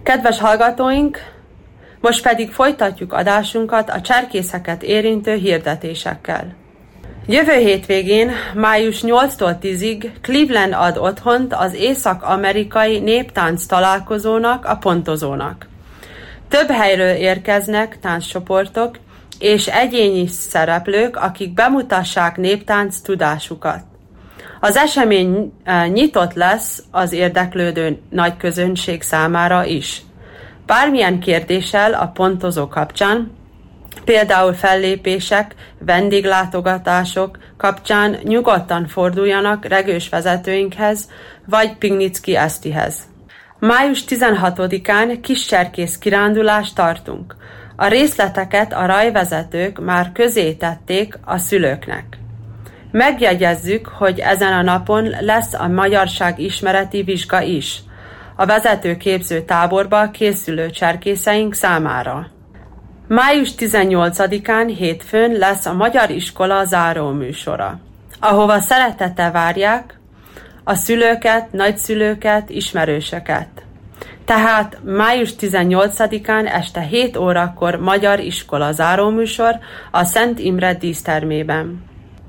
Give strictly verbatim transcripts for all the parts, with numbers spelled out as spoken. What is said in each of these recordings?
Kedves hallgatóink, most pedig folytatjuk adásunkat a cserkészeket érintő hirdetésekkel. Jövő hétvégén, május nyolcadikától tízig Cleveland ad otthont az észak-amerikai néptánc találkozónak, a Pontozónak. Több helyről érkeznek tánccsoportok és egyéni szereplők, akik bemutassák néptánc tudásukat. Az esemény nyitott lesz az érdeklődő nagy közönség számára is. Bármilyen kérdéssel a Pontozó kapcsán, például fellépések, vendéglátogatások kapcsán nyugodtan forduljanak regős vezetőinkhez vagy Pignicki Esztihez. május tizenhatodikán kiscserkész kirándulást tartunk. A részleteket a rajvezetők már közé tették a szülőknek. Megjegyezzük, hogy ezen a napon lesz a magyarság ismereti vizsga is, a vezetőképző táborba készülő cserkészeink számára. május tizennyolcadikán hétfőn lesz a Magyar Iskola záróműsora, ahova szeretettel várják a szülőket, nagyszülőket, ismerősöket. Tehát május tizennyolcadikán este hét órakor Magyar Iskola záróműsor a Szent Imre dísztermében.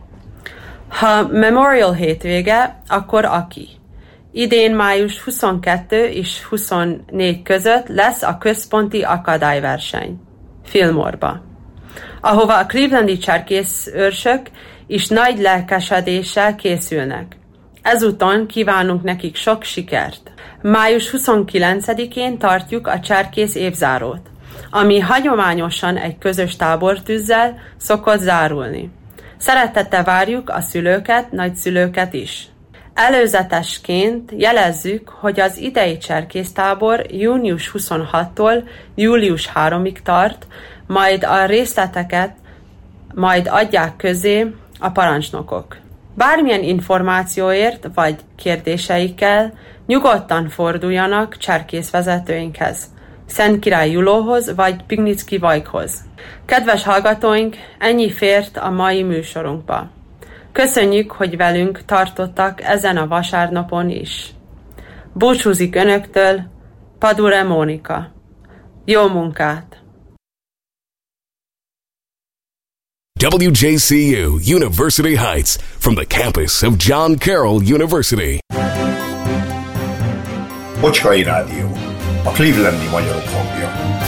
Ha Memorial hétvége, akkor aki? Idén május huszonkettő és huszonnégy között lesz a központi akadályverseny Fillmore-ba, ahova a clevelandi cserkész őrsök is nagy lelkesedéssel készülnek. Ezúton kívánunk nekik sok sikert. május huszonkilencedikén tartjuk a cserkész évzárót, ami hagyományosan egy közös tábortűzzel szokott zárulni. Szeretettel várjuk a szülőket, nagyszülőket is. Előzetesként jelezzük, hogy az idei cserkésztábor június huszonhatodikától július harmadikáig tart, majd a részleteket majd adják közé a parancsnokok. Bármilyen információért vagy kérdéseikkel nyugodtan forduljanak cserkészvezetőinkhez, Szent Király Julóhoz vagy Pignicki Vajkhoz. Kedves hallgatóink, ennyi fért a mai műsorunkba. Köszönjük, hogy velünk tartottak ezen a vasárnapon is. Búcsúzik önöktől Padure Mónika. Jó munkát! W J C U University Heights, from the campus of John Carroll University. Bocskai Rádió, a clevelandi magyarok hangja.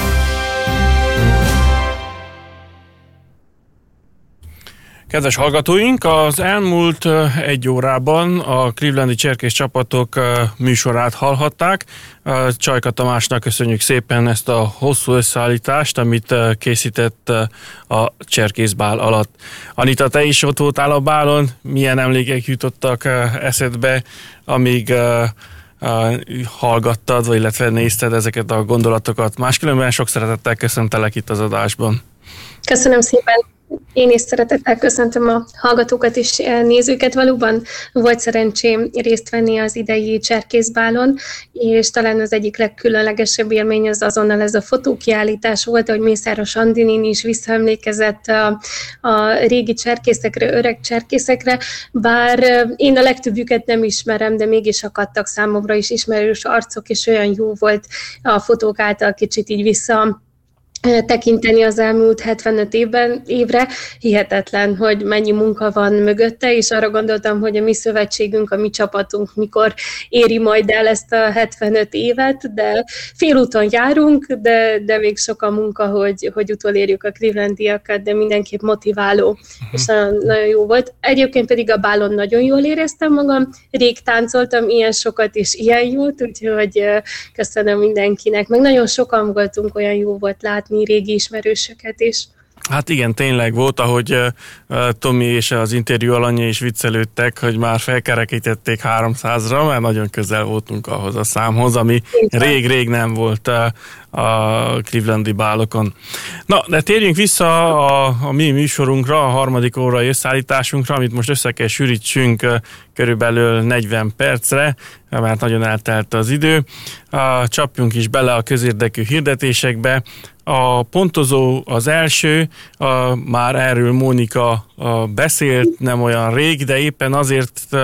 Kedves hallgatóink, az elmúlt egy órában a clevelandi cserkész csapatok műsorát hallhatták. Csajka Tamásnak köszönjük szépen ezt a hosszú összeállítást, amit készített a cserkészbál alatt. Anita, te is ott voltál a bálon, milyen emlékek jutottak eszedbe, amíg hallgattad, vagy illetve nézted ezeket a gondolatokat. Máskülönben sok szeretettel köszöntelek itt az adásban. Köszönöm szépen! Én is szeretettel köszöntöm a hallgatókat és nézőket. Valóban volt szerencsém részt venni az idei cserkészbálon, és talán az egyik legkülönlegesebb élmény az azonnal ez a fotókiállítás volt, hogy Mészáros Andinin is visszaemlékezett a, a régi cserkészekre, öreg cserkészekre, bár én a legtöbbjüket nem ismerem, de mégis akadtak számomra is ismerős arcok, és olyan jó volt a fotók által kicsit így vissza tekinteni az elmúlt hetvenöt évben, évre. Hihetetlen, hogy mennyi munka van mögötte, és arra gondoltam, hogy a mi szövetségünk, a mi csapatunk mikor éri majd el ezt a hetvenöt évet, de félúton járunk, de, de még sok a munka, hogy, hogy utolérjük a clevelandiakat, de mindenképp motiváló, uh-huh. és nagyon, nagyon jó volt. Egyébként pedig a bálon nagyon jól éreztem magam, rég táncoltam ilyen sokat és ilyen jót, úgyhogy köszönöm mindenkinek, meg nagyon sokan voltunk, olyan jó volt látni régi ismerősöket is. Hát igen, tényleg volt, ahogy uh, Tomi és az interjú alanya is viccelődtek, hogy már felkerekítették háromszázra, mert nagyon közel voltunk ahhoz a számhoz, ami rég-rég nem volt uh, a clevelandi bálokon. Na, de térjünk vissza a, a mi műsorunkra, a harmadik órai összeállításunkra, amit most össze kell sűrítsünk uh, körülbelül negyven percre, mert nagyon eltelt az idő. Uh, csapjunk is bele a közérdekű hirdetésekbe. A Pontozó az első, a, már erről Mónika a, beszélt nem olyan rég, de éppen azért a,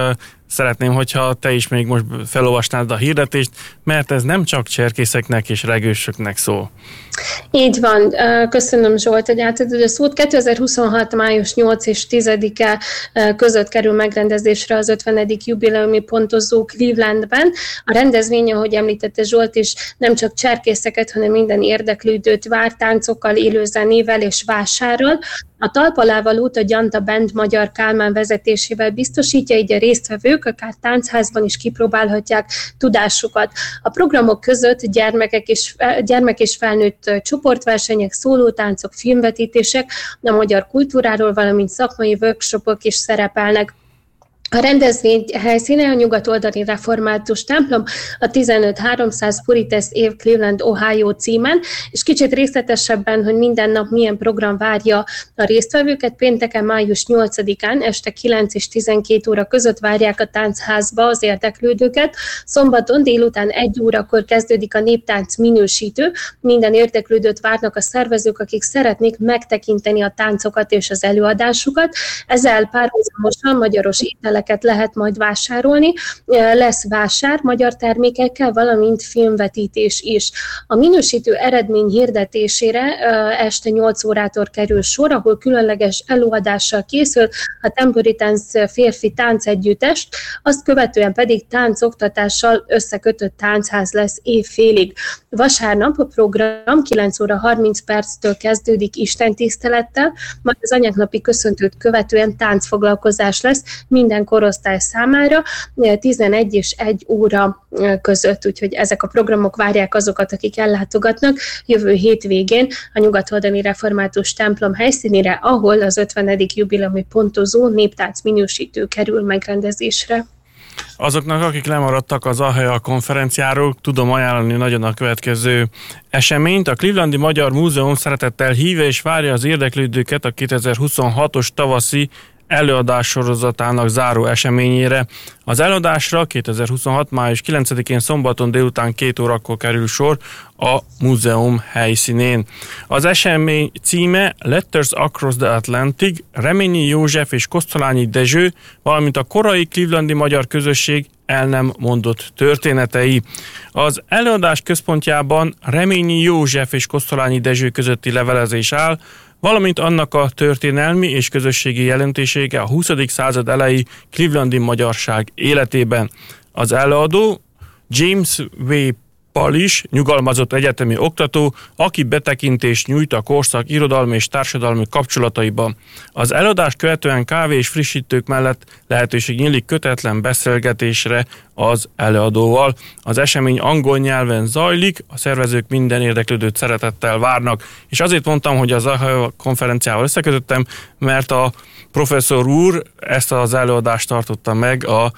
szeretném, hogyha te is még most felolvasnád a hirdetést, mert ez nem csak cserkészeknek és regősöknek szól. Így van. Köszönöm, Zsolt, hogy átadod a szót. kétezer-huszonhat. május nyolcadika és tizedike között kerül megrendezésre az ötvenedik jubileumi pontozó Clevelandben. A rendezvény, ahogy említette Zsolt is, nem csak cserkészeket, hanem minden érdeklődőt vár táncokkal, élő zenével és vásárral. A talpalávalót a Gyanta Band Magyar Kálmán vezetésével biztosítja, így a résztvevők akár táncházban is kipróbálhatják tudásukat. A programok között gyermekek és, gyermek és felnőtt csoportversenyek, szólótáncok, filmvetítések, a magyar kultúráról, valamint szakmai workshopok is szerepelnek. A rendezvény helyszíne a nyugatoldali református templom, a tizenöt háromszáz Puritas Ave Cleveland, Ohio címen, és kicsit részletesebben, hogy minden nap milyen program várja a résztvevőket. Pénteken, május nyolcadikán este kilenc és tizenkét óra között várják a táncházba az érdeklődőket. Szombaton délután egy órakor kezdődik a néptánc minősítő. Minden érdeklődőt várnak a szervezők, akik szeretnék megtekinteni a táncokat és az előadásukat. Ezzel párhuzamosan magyaros ételek lehet majd vásárolni. Lesz vásár magyar termékekkel, valamint filmvetítés is. A minősítő eredmény hirdetésére este nyolc órától kerül sor, ahol különleges előadással készül a Temperitance férfi táncegyüttest, azt követően pedig táncoktatással összekötött táncház lesz évfélig. Vasárnap a program kilenc óra harminc perctől kezdődik istentisztelettel, majd az anyagnapi köszöntőt követően táncfoglalkozás lesz minden korosztály számára tizenegy és egy óra között, úgyhogy ezek a programok várják azokat, akik ellátogatnak jövő hétvégén a nyugatoldali református templom helyszínére, ahol az ötvenedik jubileumi pontozó néptánc minősítő kerül megrendezésre. Azoknak, akik lemaradtak az á há á konferenciáról, tudom ajánlani nagyon a következő eseményt. A Clevelandi Magyar Múzeum szeretettel hívja és várja az érdeklődőket a kétezer-huszonhatos tavaszi előadás sorozatának záró eseményére. Az előadásra kétezer-huszonhat. május kilencedikén szombaton délután két órakor kerül sor a múzeum helyszínén. Az esemény címe Letters Across the Atlantic, Reményi József és Kosztolányi Dezső, valamint a korai clevelandi magyar közösség el nem mondott történetei. Az előadás központjában Reményi József és Kosztolányi Dezső közötti levelezés áll, valamint annak a történelmi és közösségi jelentősége a huszadik század elejé clevelandi magyarság életében. Az előadó James W. Palis, nyugalmazott egyetemi oktató, aki betekintést nyújt a korszak irodalmi és társadalmi kapcsolataiban. Az előadást követően kávé és frissítők mellett lehetőség nyílik kötetlen beszélgetésre az előadóval. Az esemény angol nyelven zajlik, a szervezők minden érdeklődőt szeretettel várnak. És azért mondtam, hogy az á há á konferenciával összekötöttem, mert a professzor úr ezt az előadást tartotta meg a,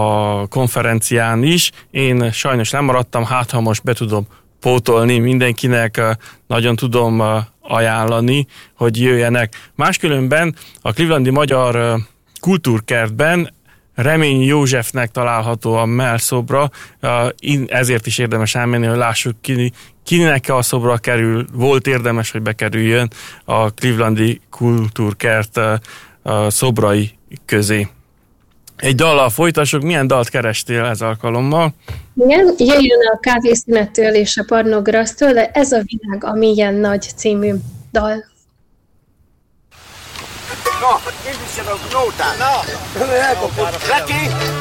a konferencián is. Én sajnos nem maradtam, hát ha most be tudom pótolni, mindenkinek nagyon tudom ajánlani, hogy jöjjenek. Máskülönben a Clevelandi Magyar Kultúrkertben Reményi Józsefnek található a mellszobra, ezért is érdemes elmenni, hogy lássuk ki, kinek a szobra kerül, volt érdemes, hogy bekerüljön a Clevelandi Kultúrkert szobrai közé. Egy dallal folytassuk, milyen dalt kerestél ez alkalommal? Igen, jöjjön a Kávészünettől és a Parnograsztól, de Ez a világ a mélyen nagy című dal. No, indítsad a nótát! Na! Leki!